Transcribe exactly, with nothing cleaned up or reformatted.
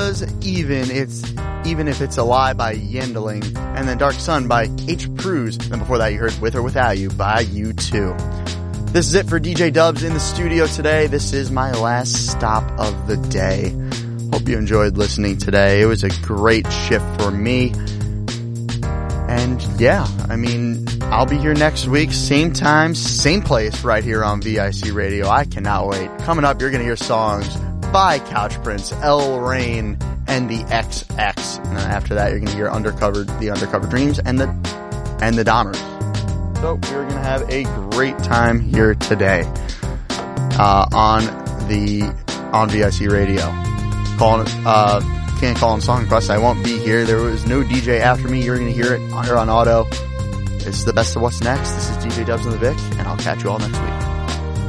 was Even. It's Even If It's a Lie by Yendling. And then Dark Sun by H. Pruz. Then before that you heard With or Without You by U two. This is it for D J Dubs in the studio today. This is my last stop of the day. Hope you enjoyed listening today. It was a great shift for me. And yeah, I mean, I'll be here next week, same time, same place, right here on V I C Radio. I cannot wait. Coming up, you're going to hear songs by Couch Prince, L. Rain, and the X X. And then after that, you're going to hear Undercover, the Undercover Dreams, and the and the Dahmers. So we're going to have a great time here today uh, on the on V I C Radio. Calling uh, can't call in song requests. I won't be here. There was no D J after me. You're going to hear it here on auto. It's the best of what's next. This is D J Dubs on the Vic, and I'll catch you all next week.